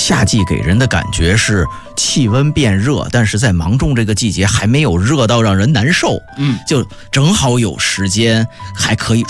夏季给人的感觉是气温变热，但是在芒种这个季节还没有热到让人难受，就正好有时间，还可以